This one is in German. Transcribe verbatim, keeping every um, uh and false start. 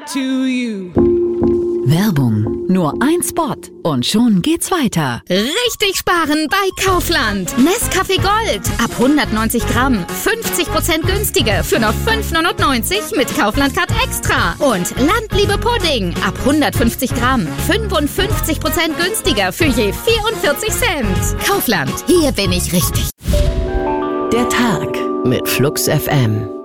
To you. Werbung. Nur ein Spot und schon geht's weiter. Richtig sparen bei Kaufland. Nescafé Gold. Ab hundertneunzig Gramm. fünfzig Prozent günstiger für nur fünf neunundneunzig mit Kaufland Card Extra. Und Landliebe Pudding. Ab hundertfünfzig Gramm. fünfundfünfzig Prozent günstiger für je vierundvierzig Cent. Kaufland. Hier bin ich richtig. Der Tag mit Flux F M.